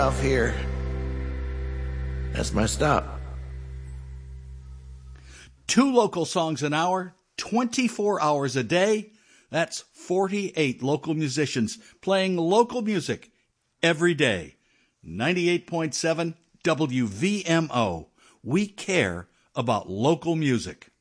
myself here. That's my stop. 2 local songs an hour, 24 hours a day. That's 48 local musicians playing local music every day. 98.7 WVMO. We care about local music.